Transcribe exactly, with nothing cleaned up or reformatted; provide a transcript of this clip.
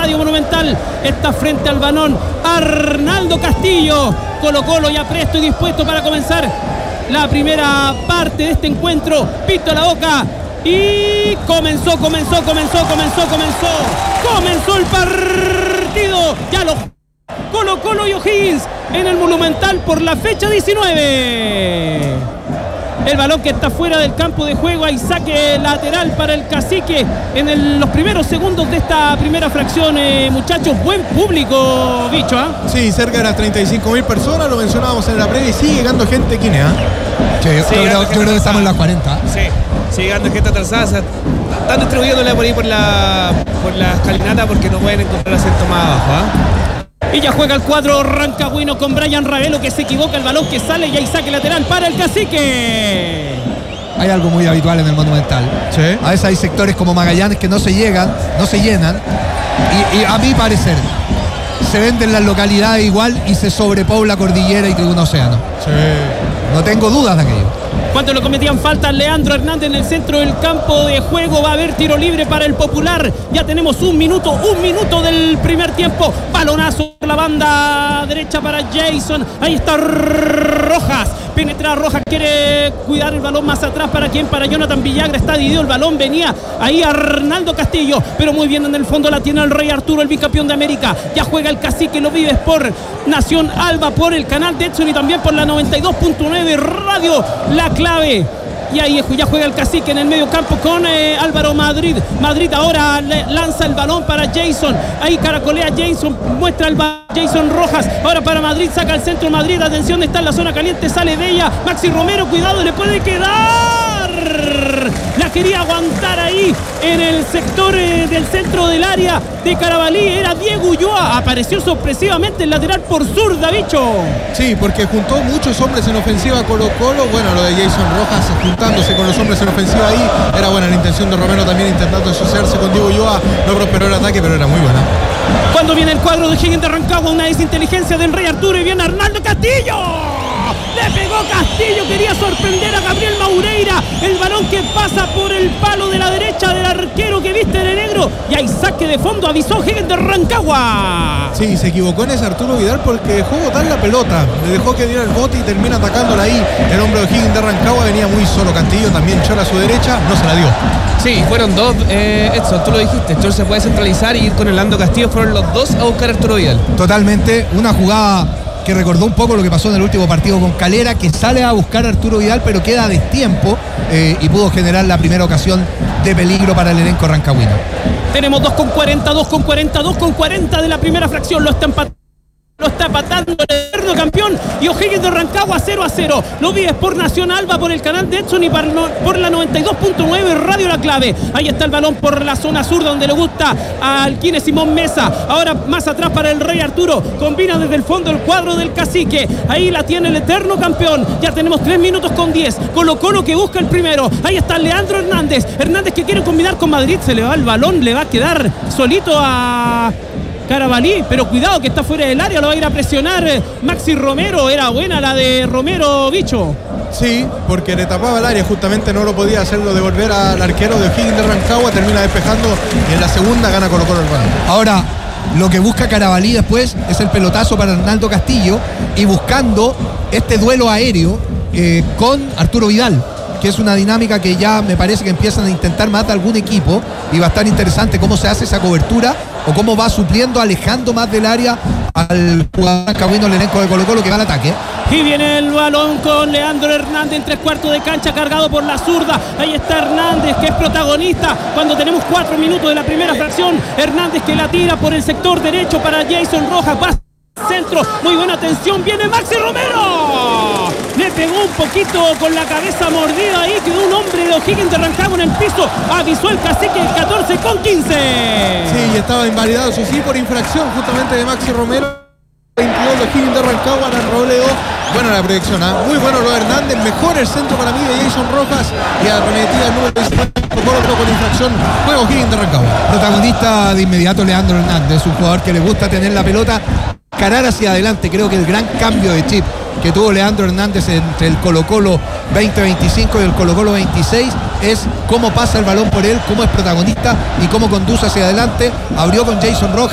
Estadio Monumental. Está frente al balón Arnaldo Castillo. Colo-Colo ya presto y dispuesto para comenzar la primera parte de este encuentro. Pito a la boca. Y comenzó, comenzó, comenzó, comenzó, comenzó. Comenzó el partido. Ya lo Colo-Colo y O'Higgins en el Monumental por la fecha diecinueve. El balón que está fuera del campo de juego. Hay saque lateral para el Cacique en el, los primeros segundos de esta primera fracción. Eh, muchachos, buen público, bicho, ¿ah? ¿eh? Sí, cerca de las treinta y cinco mil personas. Lo mencionábamos en la previa y sigue llegando gente quinea. Sí, yo, sí, creo, yo creo que estamos en las cuarenta. Sí, sigue llegando gente atrasada. Están distribuyéndola por ahí por la, por la escalinata porque no pueden encontrar asiento más abajo, ¿ah? ¿eh? Y ya juega el cuadro rancagüino con Brian Ravelo, que se equivoca, el balón que sale y hay saque lateral para el Cacique. Hay algo muy habitual en el Monumental. Sí. A veces hay sectores como Magallanes que no se llegan, no se llenan. Y, y a mi parecer, se venden las localidades igual y se sobrepobla Cordillera y Tribuna Océano. Sí. No tengo dudas de aquello. Cuando lo cometían falta Leandro Hernández en el centro del campo de juego. Va a haber tiro libre para el Popular. Ya tenemos un minuto, un minuto del primer tiempo. Balonazo por la banda derecha para Jason. Ahí está Rojas. Penetra Rojas, quiere cuidar el balón más atrás. ¿Para quién? Para Jonathan Villagra. Está dividido el balón. Venía ahí Arnaldo Castillo. Pero muy bien en el fondo la tiene el Rey Arturo, el bicampeón de América. Ya juega el Cacique. Lo vives por Nación Alba, por el canal de Edson y también por la noventa y dos punto nueve Radio La Clave. Y ahí ya juega el Cacique en el medio campo con eh, Álvaro Madrid. Madrid ahora le lanza el balón para Jason. Ahí caracolea Jason, muestra el balón Jason Rojas. Ahora para Madrid, saca el centro Madrid. Atención, está en la zona caliente, sale de ella Maxi Romero, cuidado, le puede quedar. La quería aguantar ahí en el sector eh, del centro del área de Carabalí. Era Diego Ulloa. Apareció sorpresivamente el lateral por zurda, bicho. Sí, porque juntó muchos hombres en ofensiva Colo-Colo. Bueno, lo de Jason Rojas juntándose con los hombres en ofensiva ahí. Era buena la intención de Romero también intentando asociarse con Diego Ulloa. No prosperó el ataque, pero era muy buena. Cuando viene el cuadro de Higgins de Rancagua, una desinteligencia del Rey Arturo y viene Arnaldo Castillo. Le pegó Castillo, quería sorprender a Gabriel Maureira. El balón que pasa por el palo de la derecha del arquero que viste de negro. Y hay saque de fondo, avisó Higgins de Rancagua. Sí, se equivocó en ese Arturo Vidal porque dejó botar la pelota. Le dejó que diera el bote y termina atacándola ahí. El hombre de Higgins de Rancagua venía muy solo. Castillo también chola a su derecha, no se la dio. Sí, fueron dos, eh, Edson, tú lo dijiste. Chor se puede centralizar y ir con el Arnaldo Castillo. Fueron los dos a buscar a Arturo Vidal. Totalmente, una jugada que recordó un poco lo que pasó en el último partido con Calera, que sale a buscar a Arturo Vidal pero queda a destiempo eh, y pudo generar la primera ocasión de peligro para el elenco rancagüino. Tenemos dos con cuarenta, dos con cuarenta, dos con cuarenta de la primera fracción. Lo está empatando. Lo está empatando el eterno campeón y O'Higgins de Rancagua cero a cero. Lo vives por Nación Alba, por el canal de Edson y por la noventa y dos punto nueve Radio La Clave. Ahí está el balón por la zona sur donde le gusta al Kine Simón Mesa. Ahora más atrás para el Rey Arturo. Combina desde el fondo el cuadro del Cacique. Ahí la tiene el eterno campeón. Ya tenemos tres minutos con diez. Colo-Colo que busca el primero. Ahí está Leandro Hernández. Hernández que quiere combinar con Madrid. Se le va el balón. Le va a quedar solito a Carabalí, pero cuidado que está fuera del área, lo va a ir a presionar Maxi Romero. Era buena la de Romero, bicho. Sí, porque le tapaba el área, justamente no lo podía hacerlo devolver al arquero de O'Higgins de Rancagua, termina despejando y en la segunda gana Colo-Colo el balón. Ahora, lo que busca Carabalí después es el pelotazo para Arnaldo Castillo y buscando este duelo aéreo eh, con Arturo Vidal, que es una dinámica que ya me parece que empiezan a intentar más de algún equipo y va a estar interesante cómo se hace esa cobertura o cómo va supliendo, alejando más del área al jugador rancagüino, el elenco de Colo-Colo que va al ataque. Y viene el balón con Leandro Hernández en tres cuartos de cancha, cargado por la zurda. Ahí está Hernández, que es protagonista cuando tenemos cuatro minutos de la primera fracción. Hernández que la tira por el sector derecho para Jason Rojas. Va centro, muy buena atención, viene Maxi Romero. Le pegó un poquito con la cabeza mordida ahí, quedó un hombre de O'Higgins de Rancagua en el piso. Avisó el Cacique el catorce con quince. Sí, y estaba invalidado, eso sí, por infracción justamente de Maxi Romero. veintidós de O'Higgins de Rancagua, Alan Robledo. Buena la proyección, ¿eh? Muy bueno lo de Hernández, mejor el centro para mí de Jason Rojas y arremetida el número diecinueve con infracción fue O'Higgins de Rancagua. Protagonista de inmediato Leandro Hernández, un jugador que le gusta tener la pelota, carar hacia adelante. Creo que el gran cambio de chip que tuvo Leandro Hernández entre el Colo-Colo veinte veinticinco y el Colo-Colo veintiséis es cómo pasa el balón por él, cómo es protagonista y cómo conduce hacia adelante. Abrió con Jason Rojas.